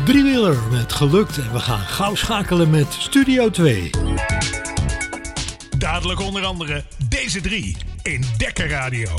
Driewieler met gelukt en we gaan gauw schakelen met Studio 2. Dadelijk onder andere deze drie in Dekker Radio.